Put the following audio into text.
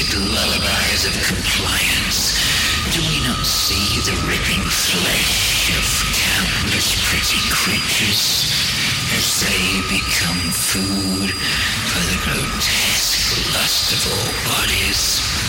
sweet lullabies of compliance, do we not see the ripping flesh of countless pretty creatures as they become food for the grotesque lust of all bodies?